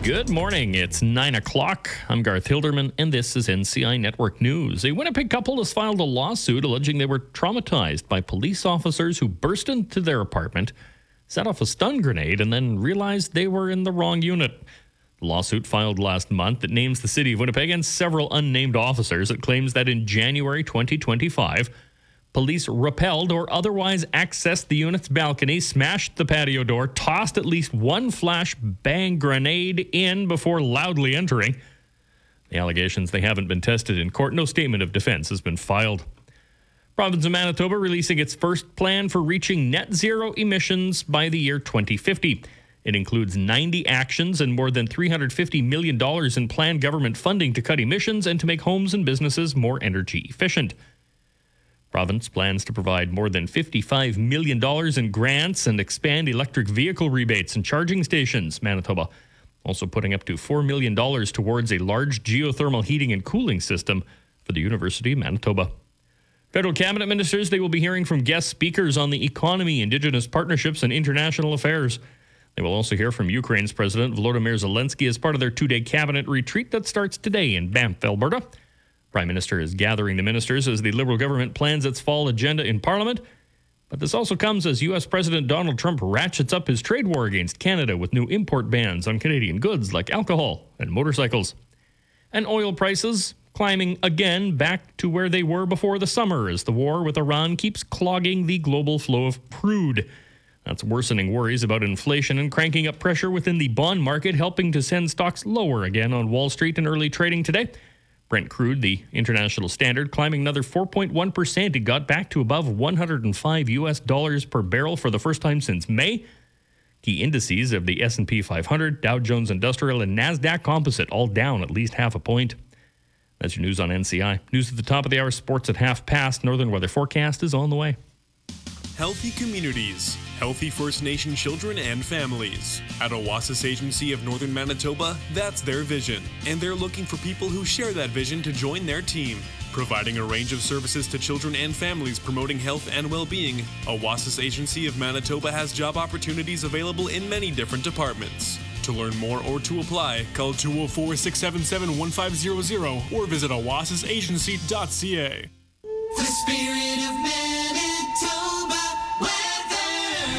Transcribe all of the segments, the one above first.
Good morning. It's 9 o'clock. I'm Garth Hilderman, and this is NCI Network News. A Winnipeg couple has filed a lawsuit alleging they were traumatized by police officers who burst into their apartment, set off a stun grenade, and then realized they were in the wrong unit. The lawsuit filed last month that names the city of Winnipeg and several unnamed officers. It claims that in January 2025, police repelled or otherwise accessed the unit's balcony, smashed the patio door, tossed at least one flashbang grenade in before loudly entering. The allegations, they haven't been tested in court. No statement of defense has been filed. Province of Manitoba releasing its first plan for reaching net zero emissions by the year 2050. It includes 90 actions and more than $350 million in planned government funding to cut emissions and to make homes and businesses more energy efficient. Province plans to provide more than $55 million in grants and expand electric vehicle rebates and charging stations. Manitoba also putting up to $4 million towards a large geothermal heating and cooling system for the University of Manitoba. Federal cabinet ministers, they will be hearing from guest speakers on the economy, Indigenous partnerships, and international affairs. They will also hear from Ukraine's President Volodymyr Zelensky as part of their two-day cabinet retreat that starts today in Banff, Alberta. Prime Minister is gathering the ministers as the Liberal government plans its fall agenda in Parliament. But this also comes as U.S. President Donald Trump ratchets up his trade war against Canada with new import bans on Canadian goods like alcohol and motorcycles. And oil prices climbing again back to where they were before the summer as the war with Iran keeps clogging the global flow of crude. That's worsening worries about inflation and cranking up pressure within the bond market, helping to send stocks lower again on Wall Street in early trading today. Brent crude, the international standard, climbing another 4.1%. It got back to above $105 per barrel for the first time since May. Key indices of the S&P 500, Dow Jones Industrial, and NASDAQ Composite all down at least half a point. That's your news on NCI. News at the top of the hour, sports at half past. Northern weather forecast is on the way. Healthy communities, healthy First Nation children and families. At Oasis Agency of Northern Manitoba, that's their vision, and they're looking for people who share that vision to join their team. Providing a range of services to children and families promoting health and well-being, Oasis Agency of Manitoba has job opportunities available in many different departments. To learn more or to apply, call 204-677-1500 or visit oasisagency.ca. The spirit of Manitoba weather.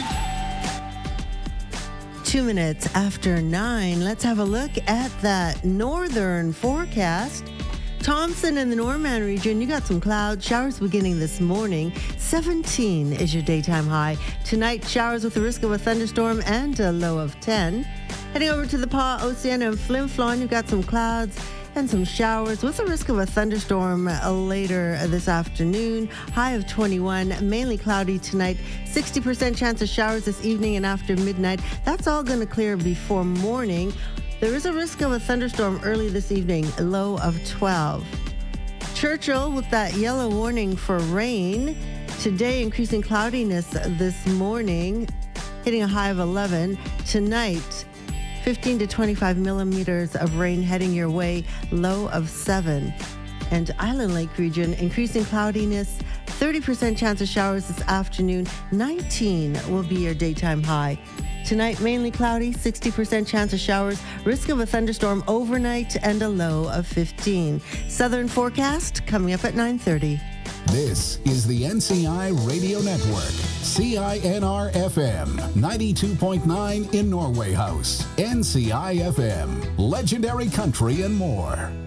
2 minutes after 9. Let's have a look at that northern forecast. Thompson and the Norman region, you got some clouds, showers beginning this morning. 17 is your daytime high. Tonight, showers with the risk of a thunderstorm and a low of 10. Heading over to the Pas Oceana and Flin Flon, you've got some clouds and some showers with the risk of a thunderstorm later this afternoon. High of 21, mainly cloudy tonight. 60% chance of showers this evening and after midnight. That's all going to clear before morning. There is a risk of a thunderstorm early this evening, low of 12. Churchill with that yellow warning for rain. Today, increasing cloudiness this morning, hitting a high of 11. Tonight, 15 to 25 millimeters of rain heading your way, low of 7. And Island Lake region, increasing cloudiness, 30% chance of showers this afternoon, 19 will be your daytime high. Tonight, mainly cloudy, 60% chance of showers, risk of a thunderstorm overnight, and a low of 15. Southern forecast coming up at 9:30. This is the NCI Radio Network, CINR FM, 92.9 in Norway House, NCI FM, legendary country and more.